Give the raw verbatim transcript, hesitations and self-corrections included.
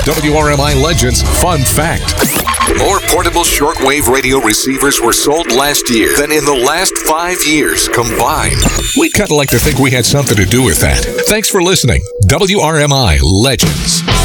W R M I Legends Fun Fact. More portable shortwave radio receivers were sold last year than in the last five years combined. We'd kind of like to think we had something to do with that. Thanks for listening. W R M I Legends.